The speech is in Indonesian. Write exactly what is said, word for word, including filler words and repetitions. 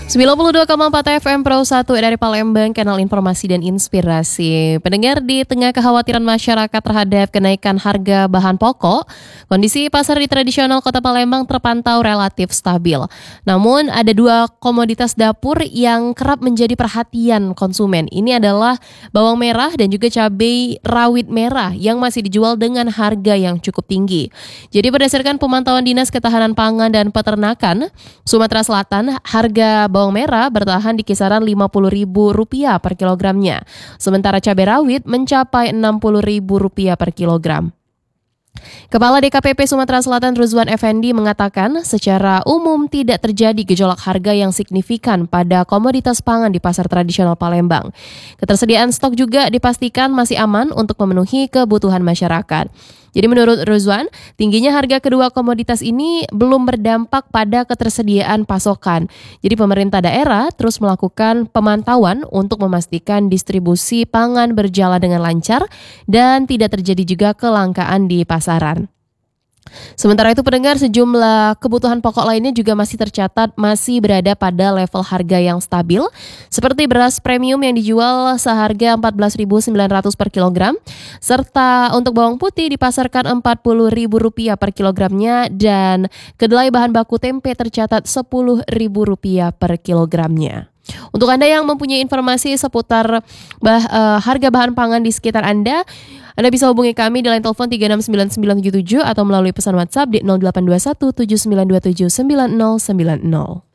sembilan puluh dua koma empat F M Pro satu dari Palembang, kanal informasi dan inspirasi. Pendengar, di tengah kekhawatiran masyarakat terhadap kenaikan harga bahan pokok, kondisi pasar di tradisional Kota Palembang terpantau relatif stabil. Namun ada dua komoditas dapur yang kerap menjadi perhatian konsumen. Ini adalah bawang merah dan juga cabai rawit merah yang masih dijual dengan harga yang cukup tinggi. Jadi berdasarkan pemantauan Dinas Ketahanan Pangan dan Peternakan Sumatera Selatan, harga bawang merah bertahan di kisaran lima puluh ribu rupiah per kilogramnya. Sementara cabai rawit mencapai enam puluh ribu rupiah per kilogram. Kepala D K P P Sumatera Selatan Ruzwan Effendi mengatakan secara umum tidak terjadi gejolak harga yang signifikan pada komoditas pangan di pasar tradisional Palembang. Ketersediaan stok juga dipastikan masih aman untuk memenuhi kebutuhan masyarakat. Jadi menurut Ruzwan, tingginya harga kedua komoditas ini belum berdampak pada ketersediaan pasokan. Jadi pemerintah daerah terus melakukan pemantauan untuk memastikan distribusi pangan berjalan dengan lancar dan tidak terjadi juga kelangkaan di pasaran. Sementara itu pendengar, sejumlah kebutuhan pokok lainnya juga masih tercatat masih berada pada level harga yang stabil, seperti beras premium yang dijual seharga empat belas ribu sembilan ratus per kilogram, serta untuk bawang putih dipasarkan empat puluh ribu rupiah per kilogramnya, dan kedelai bahan baku tempe tercatat sepuluh ribu rupiah per kilogramnya. Untuk Anda yang mempunyai informasi seputar bah, uh, harga bahan pangan di sekitar Anda, Anda bisa hubungi kami di line telepon tiga enam sembilan sembilan tujuh tujuh atau melalui pesan WhatsApp di nol delapan dua satu tujuh sembilan dua tujuh sembilan nol sembilan nol.